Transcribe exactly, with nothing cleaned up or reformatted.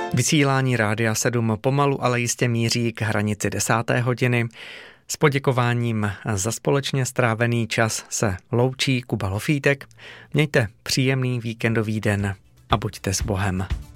Vysílání Rádia sedm pomalu, ale jistě míří k hranici desáté hodiny. S poděkováním za společně strávený čas se loučí Kuba Lofítek. Mějte příjemný víkendový den a buďte s Bohem.